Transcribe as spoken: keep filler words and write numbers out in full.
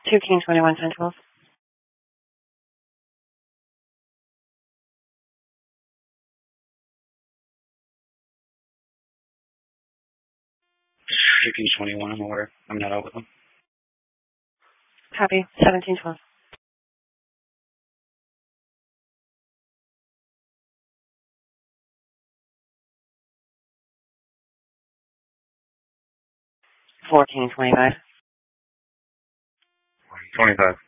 two King twenty-one ten twelve. two King twenty-one, I'm aware. I'm not out with them. Copy. seventeen twelve. four King twenty-five. twenty-five.